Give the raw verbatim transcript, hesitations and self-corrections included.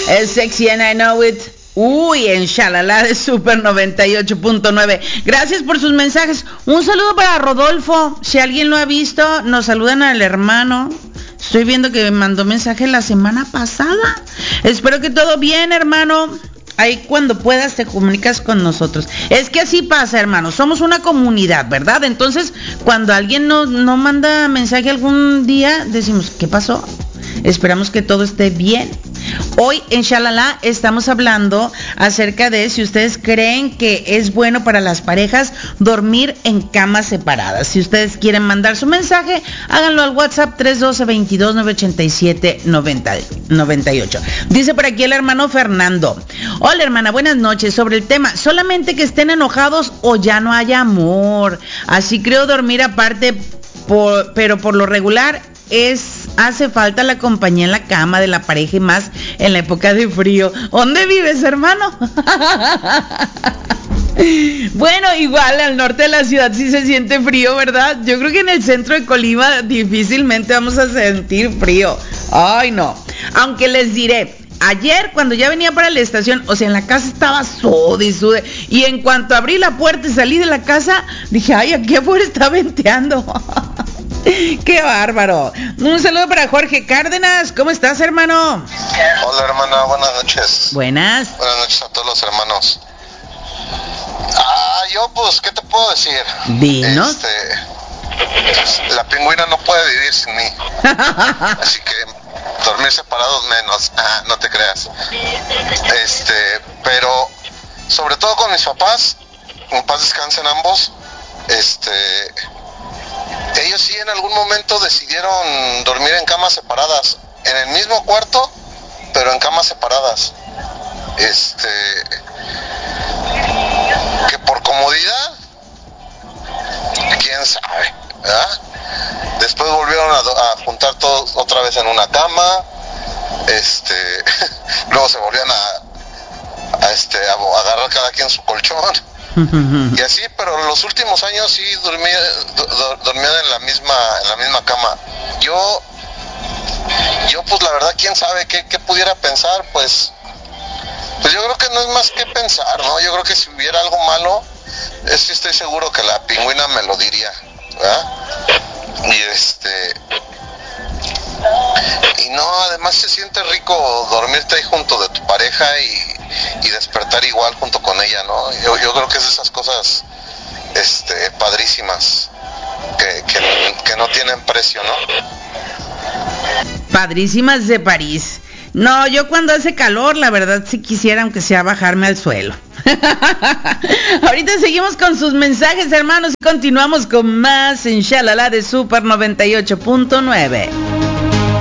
Es Sexy and I Know It. Uy, en Shalala de Super noventa y ocho punto nueve. Gracias por sus mensajes. Un saludo para Rodolfo. Si alguien lo ha visto, nos saludan al hermano. Estoy viendo que me mandó mensaje la semana pasada. Espero que todo bien, hermano. Ahí cuando puedas te comunicas con nosotros. Es que así pasa, hermano. Somos una comunidad, ¿verdad? Entonces, cuando alguien no, no manda mensaje algún día, decimos, ¿qué pasó? Esperamos que todo esté bien. Hoy en Shalala estamos hablando acerca de si ustedes creen que es bueno para las parejas dormir en camas separadas. Si ustedes quieren mandar su mensaje, háganlo al WhatsApp tres uno dos, veintidós, novecientos ochenta y siete, noventa y ocho. Dice por aquí el hermano Fernando. Hola, hermana, buenas noches. Sobre el tema, solamente que estén enojados o ya no haya amor. Así creo dormir aparte, por, pero por lo regular es hace falta la compañía en la cama de la pareja y más en la época de frío. ¿Dónde vives, hermano? Bueno, igual al norte de la ciudad sí se siente frío, ¿verdad? Yo creo que en el centro de Colima difícilmente vamos a sentir frío. Ay, no. Aunque les diré, ayer cuando ya venía para la estación, o sea, en la casa estaba sude y sude, y en cuanto abrí la puerta y salí de la casa, dije, ay, aquí afuera está venteando. ¡Qué bárbaro! Un saludo para Jorge Cárdenas. ¿Cómo estás, hermano? Hola, hermana. Buenas noches. Buenas. Buenas noches a todos los hermanos. Ah, yo, pues, ¿qué te puedo decir? Dinos. Este, la pingüina no puede vivir sin mí. Así que dormir separados menos. Ah, no te creas. Este, pero, sobre todo con mis papás, en paz descansen ambos, este... ellos sí en algún momento decidieron dormir en camas separadas, en el mismo cuarto, pero en camas separadas. Este, que por comodidad, quién sabe, ¿verdad? Después volvieron a, a juntar todos otra vez en una cama, este, luego se volvían a, a este, a agarrar cada quien su colchón. Y así, pero los últimos años sí dormía, do, dormía en la misma, en la misma cama. Yo, yo pues la verdad, quién sabe qué, qué pudiera pensar, pues, pues yo creo que no es más que pensar, ¿no? Yo creo que si hubiera algo malo, es que estoy seguro que la pingüina me lo diría, ¿verdad? Y este, y no, además se siente rico dormirte ahí junto de tu pareja y y despertar igual junto con ella, ¿no? Yo, yo creo que es de esas cosas este, padrísimas que, que, que no tienen precio, ¿no? Padrísimas de París. No, yo cuando hace calor, la verdad sí quisiera, aunque sea, bajarme al suelo. Ahorita seguimos con sus mensajes, hermanos, y continuamos con más en Shalala de Super noventa y ocho punto nueve.